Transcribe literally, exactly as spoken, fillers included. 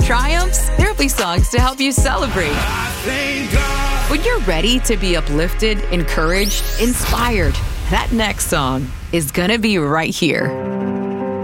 triumphs, there'll be songs to help you celebrate. When you're ready to be uplifted, encouraged, inspired, that next song is gonna be right here.